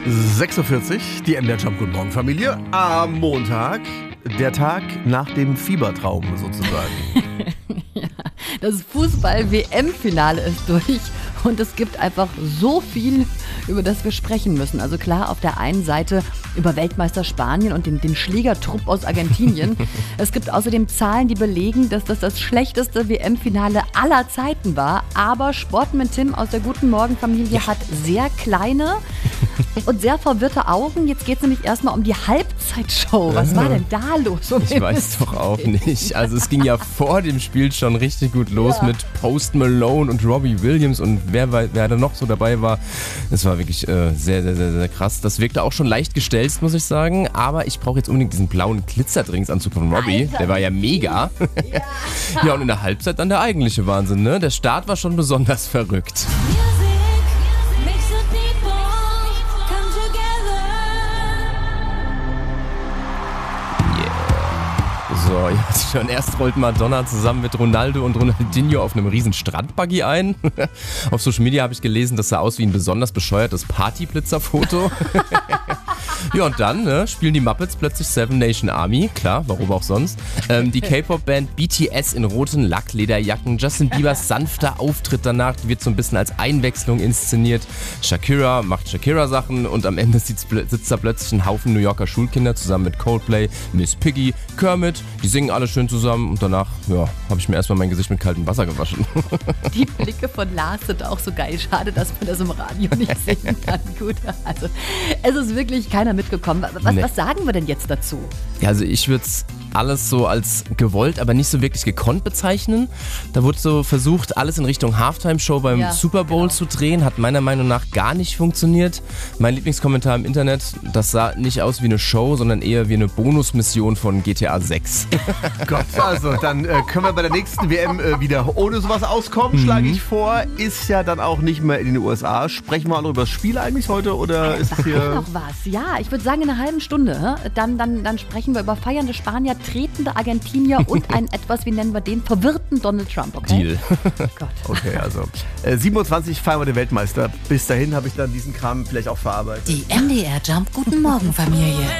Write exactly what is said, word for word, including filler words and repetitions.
sechs Uhr vierzig, die M D R Jump Guten Morgen Familie. Am Montag, der Tag nach dem Fiebertraum sozusagen. Ja, das Fußball-W M-Finale ist durch und es gibt einfach so viel, über das wir sprechen müssen. Also klar, auf der einen Seite über Weltmeister Spanien und den, den Schlägertrupp aus Argentinien. Es gibt außerdem Zahlen, die belegen, dass das das schlechteste W M-Finale aller Zeiten war. Aber Sportman Tim aus der Guten Morgen Familie ja. hat sehr kleine und sehr verwirrte Augen. Jetzt geht es nämlich erstmal um die Halbzeitshow. Was war denn da los? Um ich weiß doch auch nicht. Also es ging ja vor dem Spiel schon richtig gut los ja. mit Post Malone und Robbie Williams und wer, wer da noch so dabei war. Das war wirklich äh, sehr, sehr, sehr, sehr krass. Das wirkte auch schon leicht gestellt, muss ich sagen. Aber ich brauche jetzt unbedingt diesen blauen Glitzerdrinksanzug von Robbie. Alter. Der war ja mega. Ja. Ja, und in der Halbzeit dann der eigentliche Wahnsinn, ne? Der Start war schon besonders verrückt. So, ja, schon erst rollt Madonna zusammen mit Ronaldo und Ronaldinho auf einem riesen Strandbuggy ein. Auf Social Media habe ich gelesen, das sah aus wie ein besonders bescheuertes Partyblitzer-Foto. Ja, und dann ne, spielen die Muppets plötzlich Seven Nation Army. Klar, warum auch sonst. Ähm, die K-Pop-Band B T S in roten Lacklederjacken. Justin Biebers sanfter Auftritt danach wird so ein bisschen als Einwechslung inszeniert. Shakira macht Shakira-Sachen und am Ende sitzt, sitzt da plötzlich ein Haufen New Yorker Schulkinder zusammen mit Coldplay, Miss Piggy, Kermit. Die singen alle schön zusammen und danach ja, habe ich mir erstmal mein Gesicht mit kaltem Wasser gewaschen. Die Blicke von Lars sind auch so geil. Schade, dass man das im Radio nicht sehen kann. Gut, also es ist wirklich keiner mitgekommen. Was, nee. was sagen wir denn jetzt dazu? Ja, also ich würde es alles so als gewollt, aber nicht so wirklich gekonnt bezeichnen. Da wurde so versucht, alles in Richtung Halftime-Show beim ja, Super Bowl genau. zu drehen. Hat meiner Meinung nach gar nicht funktioniert. Mein Lieblingskommentar im Internet, das sah nicht aus wie eine Show, sondern eher wie eine Bonusmission von G T A sechs. Gott, also dann äh, können wir bei der nächsten W M äh, wieder ohne sowas auskommen, mhm. schlage ich vor. Ist ja dann auch nicht mehr in den U S A. Sprechen wir auch noch über das Spiel eigentlich heute oder äh, ist es hier... noch was? Ja, ich würde sagen in einer halben Stunde. Dann, dann, dann sprechen wir über feiernde Spanier, tretende Argentinier und einen etwas, wie nennen wir den, verwirrten Donald Trump, okay? Deal. Gott. Okay, also äh, siebenundzwanzig feiern wir den Weltmeister. Bis dahin habe ich dann diesen Kram vielleicht auch verarbeitet. Die M D R Jump Guten Morgen Familie.